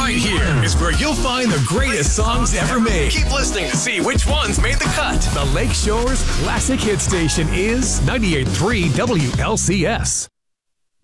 Right here is where you'll find the greatest songs ever made. Keep listening to see which ones made the cut. The Lakeshore's classic hit station is 98.3 WLCS.